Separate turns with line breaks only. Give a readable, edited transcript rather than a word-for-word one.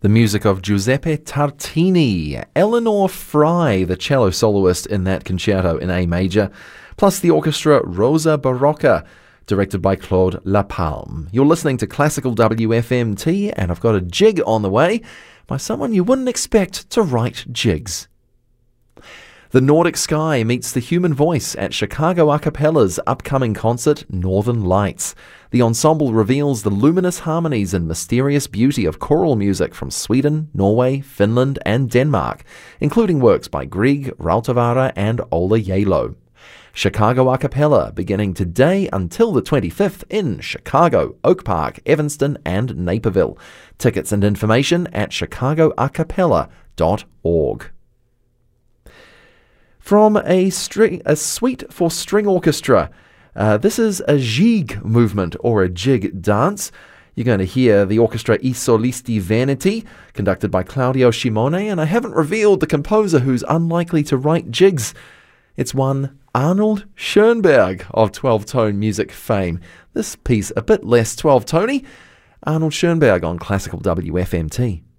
The music of Giuseppe Tartini, Eleanor Fry, the cello soloist in that concerto in A major, plus the orchestra Rosa Barocca, directed by Claude Lapalme. You're listening to Classical WFMT, and I've got a jig on the way by someone you wouldn't expect to write jigs. The Nordic Sky meets the human voice at Chicago a cappella's upcoming concert, Northern Lights. The ensemble reveals the luminous harmonies and mysterious beauty of choral music from Sweden, Norway, Finland and Denmark, including works by Grieg, Rautavaara and Ola Yalo. Chicago a cappella, beginning today until the 25th in Chicago, Oak Park, Evanston and Naperville. Tickets and information at chicagoacappella.org. From a suite for string orchestra, this is a jig movement or a jig dance. You're going to hear the orchestra I Solisti Veneti, conducted by Claudio Scimone, and I haven't revealed the composer who's unlikely to write jigs. It's one Arnold Schoenberg of 12-tone music fame. This piece a bit less 12-tony. Arnold Schoenberg on Classical WFMT.